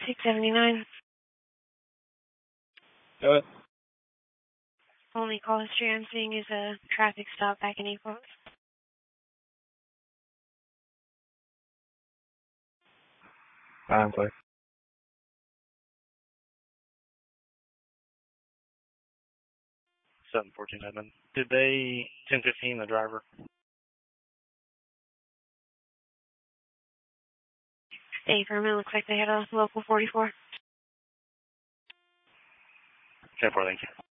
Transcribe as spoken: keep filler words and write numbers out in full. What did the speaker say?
six seventy-nine. Go ahead. Only call history I'm seeing is a traffic stop back in April. I'm clear. seven fourteen Edmund. Did they ten fifteen the driver? Stay for a minute. Looks like they had a local forty-four. ten four, thank you.